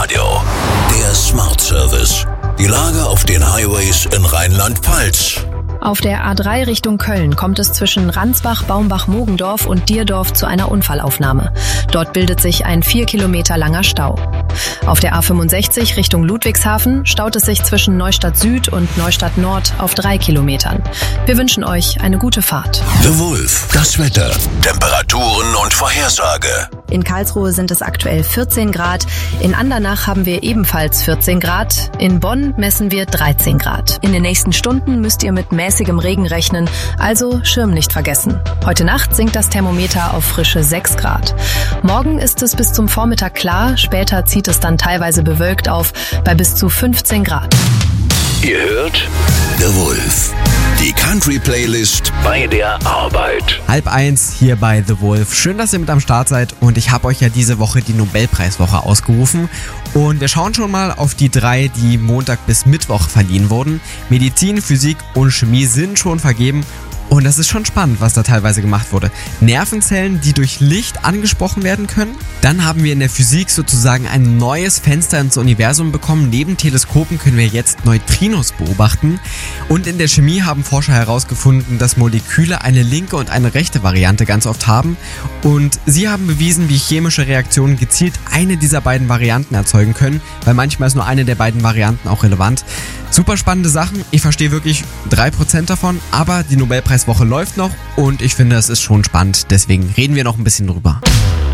Radio. Der Smart Service. Die Lage auf den Highways in Rheinland-Pfalz. Auf der A3 Richtung Köln kommt es zwischen Ransbach, Baumbach-Mogendorf und Dierdorf zu einer Unfallaufnahme. Dort bildet sich ein 4 Kilometer langer Stau. Auf der A65 Richtung Ludwigshafen staut es sich zwischen Neustadt Süd und Neustadt Nord auf 3 Kilometern. Wir wünschen euch eine gute Fahrt. The Wolf, das Wetter, Temperaturen und Vorhersage. In Karlsruhe sind es aktuell 14 Grad. In Andernach haben wir ebenfalls 14 Grad. In Bonn messen wir 13 Grad. In den nächsten Stunden müsst ihr mit mäßigem Regen rechnen, also Schirm nicht vergessen. Heute Nacht sinkt das Thermometer auf frische 6 Grad. Morgen ist es bis zum Vormittag klar, später zieht es dann teilweise bewölkt auf bei bis zu 15 Grad. Ihr hört The Wolf, die Country-Playlist bei der Arbeit. 12:30 hier bei The Wolf. Schön, dass ihr mit am Start seid und ich habe euch ja diese Woche die Nobelpreiswoche ausgerufen. Und wir schauen schon mal auf die 3, die Montag bis Mittwoch verliehen wurden. Medizin, Physik und Chemie sind schon vergeben. Und das ist schon spannend, was da teilweise gemacht wurde. Nervenzellen, die durch Licht angesprochen werden können. Dann haben wir in der Physik sozusagen ein neues Fenster ins Universum bekommen. Neben Teleskopen können wir jetzt Neutrinos beobachten. Und in der Chemie haben Forscher herausgefunden, dass Moleküle eine linke und eine rechte Variante ganz oft haben. Und sie haben bewiesen, wie chemische Reaktionen gezielt eine dieser beiden Varianten erzeugen können. Weil manchmal ist nur eine der beiden Varianten auch relevant. Super spannende Sachen. Ich verstehe wirklich 3% davon, aber die Nobelpreiswoche läuft noch und ich finde, es ist schon spannend. Deswegen reden wir noch ein bisschen drüber.